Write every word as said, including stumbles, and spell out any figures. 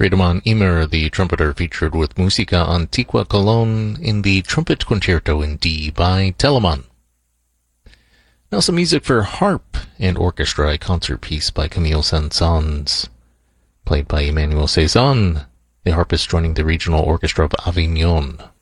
Friedemann Imer, the trumpeter, featured with Musica Antiqua Cologne in the Trumpet Concerto in D by Telemann. Now some music for harp and orchestra, a concert piece by Camille Saint-Saëns, played by Emmanuel Cezanne, the harpist joining the regional orchestra of Avignon.